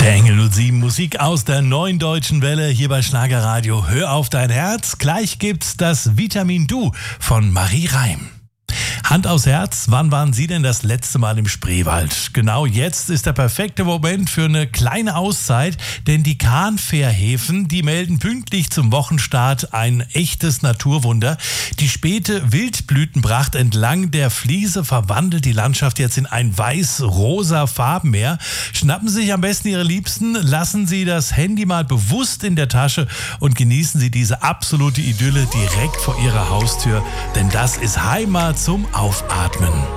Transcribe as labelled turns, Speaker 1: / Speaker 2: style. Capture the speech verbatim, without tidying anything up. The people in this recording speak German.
Speaker 1: Der Engel null sieben, Musik aus der neuen deutschen Welle hier bei Schlagerradio. Hör auf dein Herz. Gleich gibt's das Vitamin Du von Marie Reim. Hand aufs Herz, wann waren Sie denn das letzte Mal im Spreewald? Genau jetzt ist der perfekte Moment für eine kleine Auszeit, denn die Kahnfährhäfen, die melden pünktlich zum Wochenstart ein echtes Naturwunder. Die späte Wildblütenpracht entlang der Fliese verwandelt die Landschaft jetzt in ein weiß-rosa Farbenmeer. Schnappen Sie sich am besten Ihre Liebsten, lassen Sie das Handy mal bewusst in der Tasche und genießen Sie diese absolute Idylle direkt vor Ihrer Haustür, denn das ist Heimat zum Aufatmen.